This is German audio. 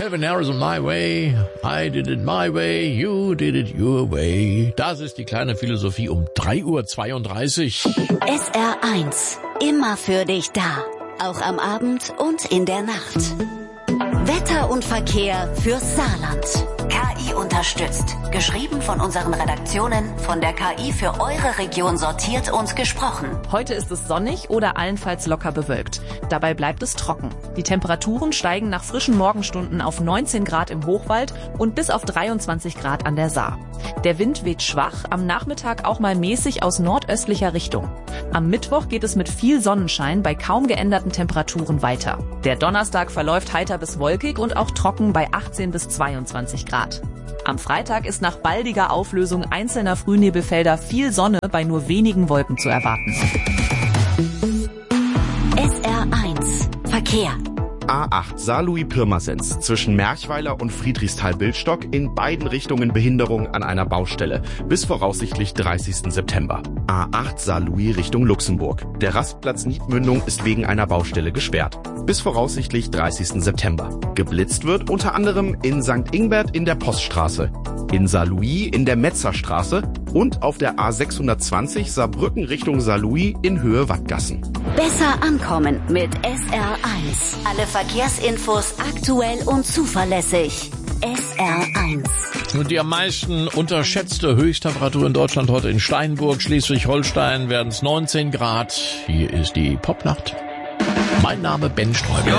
Calvin Harris und My Way. I did it my way, you did it your way. Das ist die kleine Philosophie um 3:32 Uhr. SR1, immer für dich da. Auch am Abend und in der Nacht. Wetter und Verkehr fürs Saarland. KI unterstützt. Geschrieben von unseren Redaktionen, von der KI für eure Region sortiert und gesprochen. Heute ist es sonnig oder allenfalls locker bewölkt. Dabei bleibt es trocken. Die Temperaturen steigen nach frischen Morgenstunden auf 19 Grad im Hochwald und bis auf 23 Grad an der Saar. Der Wind weht schwach, am Nachmittag auch mal mäßig aus nordöstlicher Richtung. Am Mittwoch geht es mit viel Sonnenschein bei kaum geänderten Temperaturen weiter. Der Donnerstag verläuft heiter bis wolkig und auch trocken bei 18 bis 22 Grad. Am Freitag ist nach baldiger Auflösung einzelner Frühnebelfelder viel Sonne bei nur wenigen Wolken zu erwarten. SR1 Verkehr. A8 Saarlouis-Pirmasens zwischen Merchweiler und Friedrichsthal-Bildstock in beiden Richtungen Behinderung an einer Baustelle bis voraussichtlich 30. September. A8 Saarlouis Richtung Luxemburg. Der Rastplatz Niedmündung ist wegen einer Baustelle gesperrt. Bis voraussichtlich 30. September. Geblitzt wird unter anderem in St. Ingbert in der Poststraße, in Saarlouis in der Metzerstraße und auf der A620 Saarbrücken Richtung Saarlouis in Höhe Wattgassen. Besser ankommen mit SR1. Alle Verkehrsinfos aktuell und zuverlässig. SR1. Und die am meisten unterschätzte Höchsttemperatur in Deutschland heute in Steinburg, Schleswig-Holstein werden es 19 Grad. Hier ist die Popnacht. Mein Name Ben Sträuber.